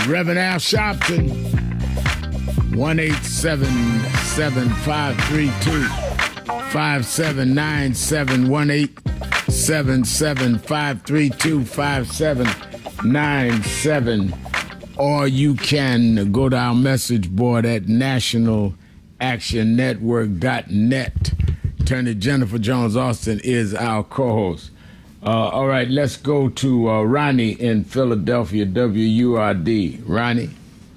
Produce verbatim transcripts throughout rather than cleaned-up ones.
Reverend Al Sharpton, one eight seven seven, five three two, five seven nine seven, one eight seven seven, five three two, five seven nine seven. Or you can go to our message board at national action network dot net. Attorney Jennifer Jones Austin is our co-host. Uh, all right, let's go to uh, Ronnie in Philadelphia, W U R D. Ronnie?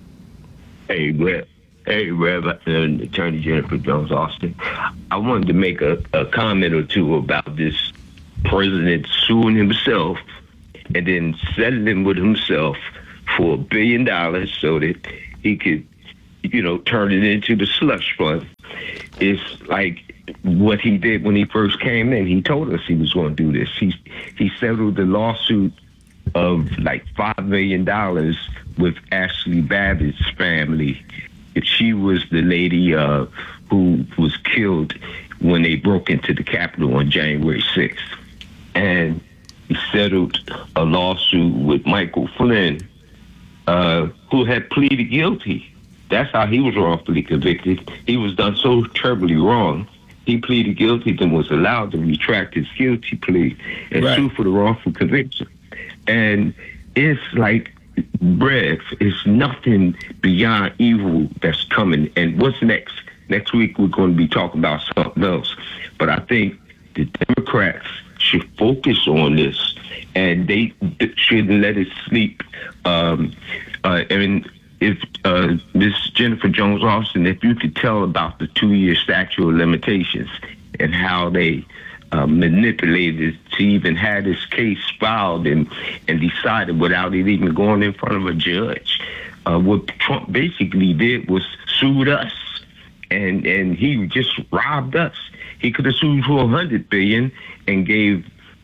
Hey, Rev. Hey, Rev, uh, Attorney Jennifer Jones Austin. I wanted to make a, a comment or two about this president suing himself and then settling with himself for a billion dollars so that he could, you know, turn it into the slush fund. It's like what he did when he first came in. He told us he was going to do this. He he settled the lawsuit of like five million dollars with Ashley Babbitt's family. She was the lady uh, who was killed when they broke into the Capitol on January sixth. And he settled a lawsuit with Michael Flynn, uh, who had pleaded guilty. That's how he was wrongfully convicted. He was done so terribly wrong. He pleaded guilty and was allowed to retract his guilty plea and right. sue for the wrongful conviction. And it's like, Brev, it's nothing beyond evil that's coming. And what's next? Next week, we're going to be talking about something else. But I think the Democrats should focus on this, and they shouldn't let it sleep. Um, uh, and if uh, Miss Jennifer Jones Austin, if you could tell about the two-year statute of limitations and how they uh, manipulated to even have this case filed and, and decided without it even going in front of a judge. Uh, what Trump basically did was sued us, and, and he just robbed us. He could have sued for one hundred billion dollars and gave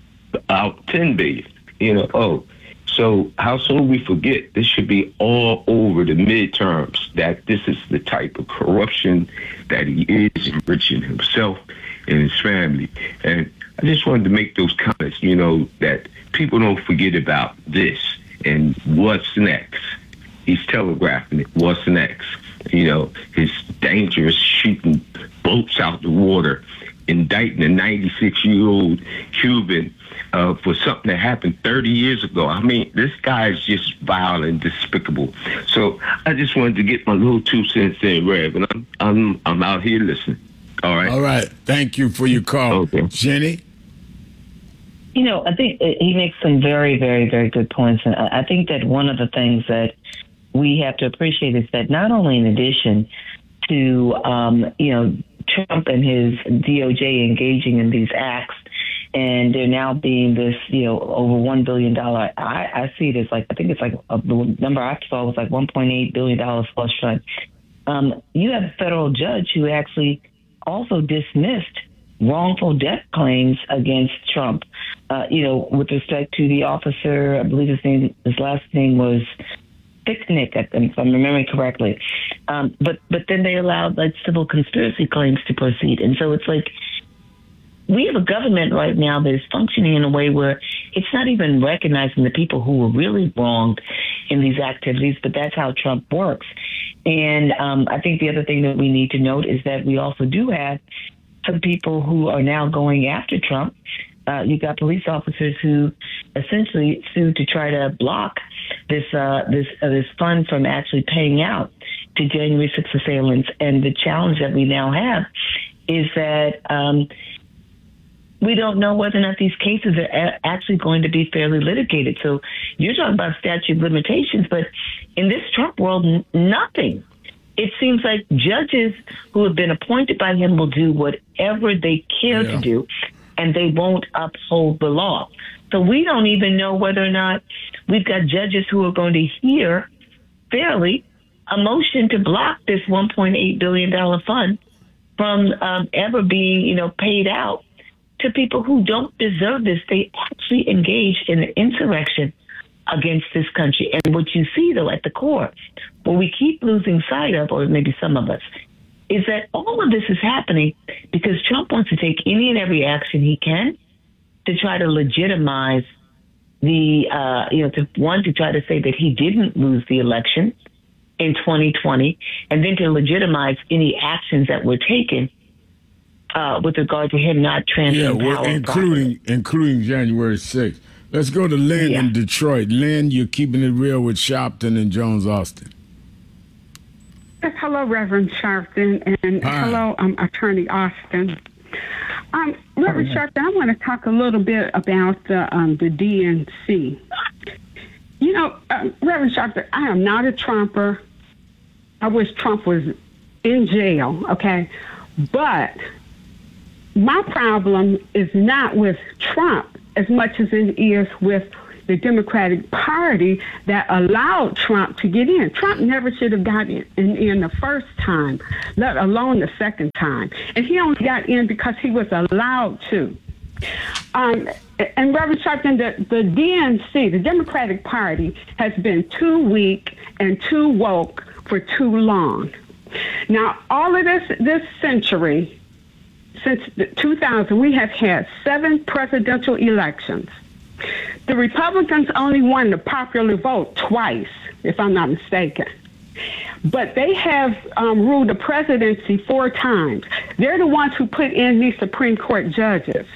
out ten billion dollars. You know, oh, so how soon we forget this should be all over the midterms, that this is the type of corruption that he is enriching himself and his family. And I just wanted to make those comments, you know, that people don't forget about this and what's next. He's telegraphing it. What's next? You know, his dangerous shooting boats out the water, indicting a ninety-six-year-old Cuban uh, for something that happened thirty years ago. I mean, this guy is just vile and despicable. So I just wanted to get my little two cents in, Rev, and I'm I'm I'm out here listening. All right. All right. Thank you for your call, okay. Jenny. You know, I think he makes some very, very, very good points, and I think that one of the things that we have to appreciate is that not only in addition to um, you know, Trump and his D O J engaging in these acts, and there now being this, you know, over one billion dollars. I, I see it as like, I think it's like a, the number I saw was like one point eight billion dollars slush fund. Um, you have a federal judge who actually also dismissed wrongful death claims against Trump, uh, you know, with respect to the officer, I believe his name, his last name was Thicknick, if I'm remembering correctly. Um, but but then they allowed like civil conspiracy claims to proceed. And so it's like, we have a government right now that is functioning in a way where it's not even recognizing the people who were really wronged in these activities, but that's how Trump works. And um, I think the other thing that we need to note is that we also do have some people who are now going after Trump. Uh, you got police officers who essentially sued to try to block this uh, this uh, this fund from actually paying out to January sixth assailants. And the challenge that we now have is that um, we don't know whether or not these cases are a- actually going to be fairly litigated. So you're talking about statute of limitations, but in this Trump world, n- nothing. It seems like judges who have been appointed by him will do whatever they care yeah. to do, and they won't uphold the law. So we don't even know whether or not we've got judges who are going to hear fairly a motion to block this one point eight billion dollars fund from um, ever being, you know, paid out to people who don't deserve this. They actually engaged in an insurrection against this country. And what you see, though, at the core, what we keep losing sight of, or maybe some of us, is that all of this is happening because Trump wants to take any and every action he can to try to legitimize the, uh, you know, to one, to try to say that he didn't lose the election in twenty twenty, and then to legitimize any actions that were taken uh, with regard to him not transferring yeah, well, power. including, including January sixth. Let's go to Lynn yeah. in Detroit. Lynn, you're keeping it real with Sharpton and Jones Austin. Yes, hello, Reverend Sharpton, and Hi. hello, um, Attorney Austin. Um, Reverend Sharpton, I want to talk a little bit about the um, the D N C. You know, uh, Reverend Sharpton, I am not a Trumper. I wish Trump was in jail, okay? But my problem is not with Trump as much as it is with the Democratic Party that allowed Trump to get in. Trump never should have got in, in, in the first time, let alone the second time. And he only got in because he was allowed to. Um, and Reverend Sharpton, the, the D N C, the Democratic Party, has been too weak and too woke for too long. Now, all of this this century, since two thousand, we have had seven presidential elections. The Republicans only won the popular vote twice, if I'm not mistaken. But they have um, ruled the presidency four times. They're the ones who put in these Supreme Court judges.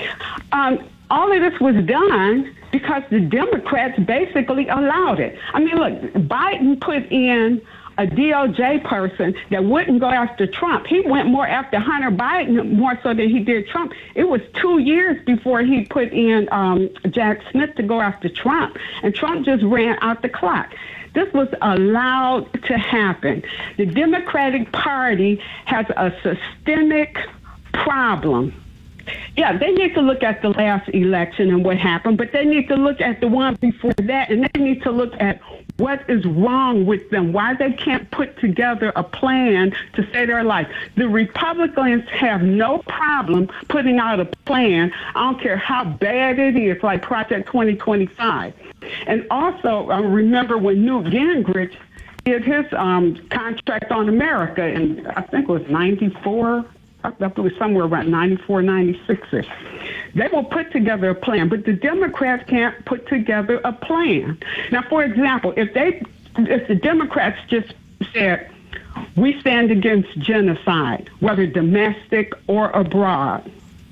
Um, all of this was done because the Democrats basically allowed it. I mean, look, Biden put in a D O J person that wouldn't go after Trump. He went more after Hunter Biden more so than he did Trump. It was two years before he put in um, Jack Smith to go after Trump, and Trump just ran out the clock. This was allowed to happen. The Democratic Party has a systemic problem. Yeah, they need to look at the last election and what happened, but they need to look at the one before that, and they need to look at what is wrong with them, why they can't put together a plan to save their life. The Republicans have no problem putting out a plan. I don't care how bad it is, like Project twenty twenty-five. And also, I remember when Newt Gingrich did his um, contract on America, and I think it was ninety-four, I thought it was somewhere around ninety-four, ninety-six-ish. They will put together a plan, but the Democrats can't put together a plan. Now, for example, if they, if the Democrats just said, we stand against genocide, whether domestic or abroad,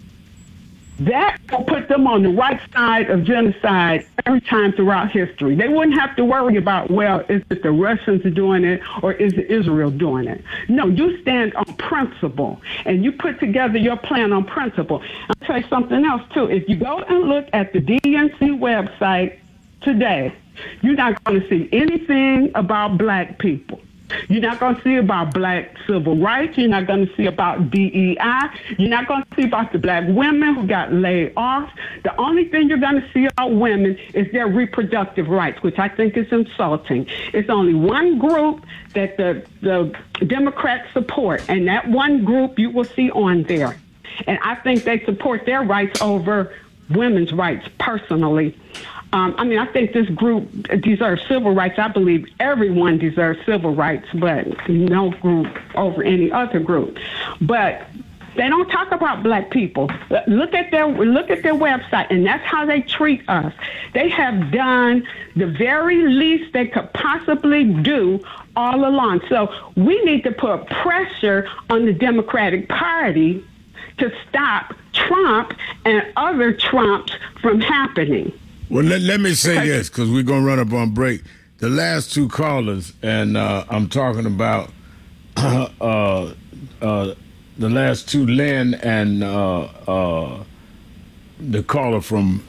that will put them on the right side of genocide every time throughout history. They wouldn't have to worry about, well, is it the Russians doing it or is it Israel doing it? No, you stand on principle and you put together your plan on principle. I'll tell you something else, too. If you go and look at the D N C website today, you're not going to see anything about black people. You're not going to see about black civil rights. You're not going to see about D E I. You're not going to see about the black women who got laid off. The only thing you're going to see about women is their reproductive rights, which I think is insulting. It's only one group that the, the Democrats support, and that one group you will see on there. And I think they support their rights over women's rights personally. Um, I mean, I think this group deserves civil rights. I believe everyone deserves civil rights, but no group over any other group. But they don't talk about black people. Look at their look at their website, and that's how they treat us. They have done the very least they could possibly do all along. So we need to put pressure on the Democratic Party to stop Trump and other Trumps from happening. Well, let, let me say this, because we're going to run up on break. The last two callers, and uh, I'm talking about uh, uh, uh, the last two, Lynn and uh, uh, the caller from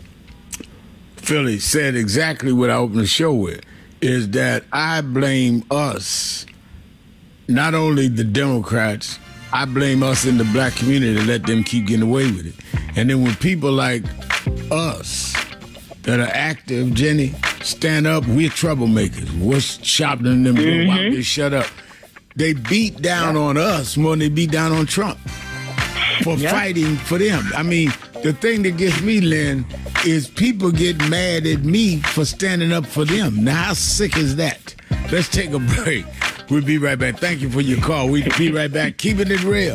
Philly, said exactly what I opened the show with, is that I blame us, not only the Democrats, I blame us in the black community to let them keep getting away with it. And then when people like us that are active, Jenny, stand up, we're troublemakers. What's Sharpton and them doing? Why they shut up? They beat down on us more than they beat down on Trump for yeah. fighting for them. I mean, the thing that gets me, Lynn, is people get mad at me for standing up for them. Now, how sick is that? Let's take a break. We'll be right back. Thank you for your call. We'll be right back. Keeping it real.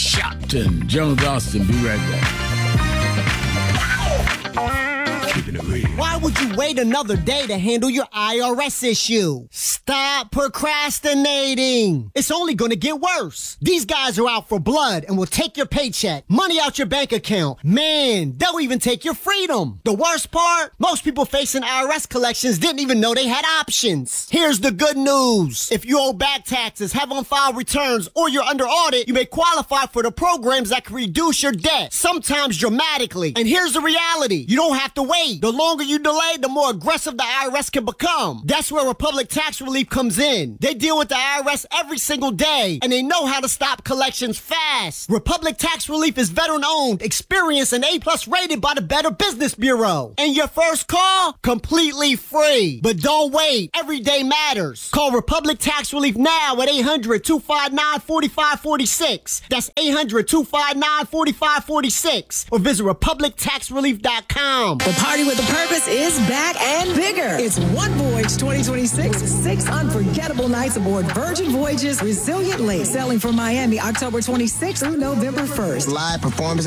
Sharpton, Jones Austin, be right back. Keeping it real. Bobby. Why would you wait another day to handle your I R S issue? Stop procrastinating. It's only going to get worse. These guys are out for blood and will take your paycheck, money out your bank account. Man, they'll even take your freedom. The worst part? Most people facing I R S collections didn't even know they had options. Here's the good news. If you owe back taxes, have on-file returns, or you're under audit, you may qualify for the programs that can reduce your debt, sometimes dramatically. And here's the reality. You don't have to wait. The longer you delay, the more aggressive the I R S can become. That's where Republic Tax Relief comes in. They deal with the I R S every single day, and they know how to stop collections fast. Republic Tax Relief is veteran-owned, experienced, and A-plus rated by the Better Business Bureau. And your first call? Completely free. But don't wait. Every day matters. Call Republic Tax Relief now at eight hundred, two five nine, four five four six. That's eight hundred, two five nine, four five four six. Or visit republic tax relief dot com. The Party with a Purpose is back and bigger. It's One Voyage twenty twenty-six. Six unforgettable nights aboard Virgin Voyages Resilient Lake, sailing from Miami October twenty-sixth through November first. Live performances